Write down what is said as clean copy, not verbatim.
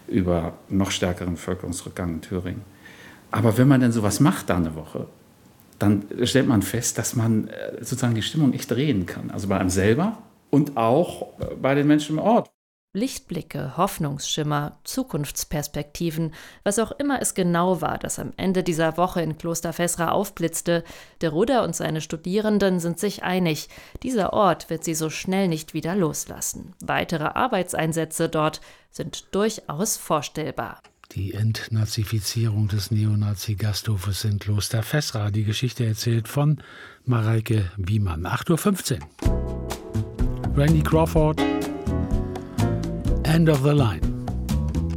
über noch stärkeren Bevölkerungsrückgang in Thüringen. Aber wenn man denn sowas macht da eine Woche, dann stellt man fest, dass man sozusagen die Stimmung echt drehen kann. Also bei einem selber und auch bei den Menschen im Ort. Lichtblicke, Hoffnungsschimmer, Zukunftsperspektiven, was auch immer es genau war, das am Ende dieser Woche in Kloster Fessra aufblitzte, de Rudder und seine Studierenden sind sich einig, dieser Ort wird sie so schnell nicht wieder loslassen. Weitere Arbeitseinsätze dort sind durchaus vorstellbar. Die Entnazifizierung des Neonazi-Gasthofes in Kloster Fessra. Die Geschichte erzählt von Mareike Wiemann. 8:15 Uhr. Randy Crawford, End of the Line.